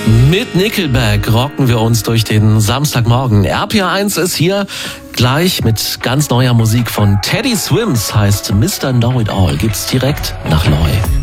Mit Nickelback rocken wir uns durch den Samstagmorgen. RPR1 ist hier gleich mit ganz neuer Musik von Teddy Swims, heißt Mr. Know It All. Gibt's direkt nach Neu.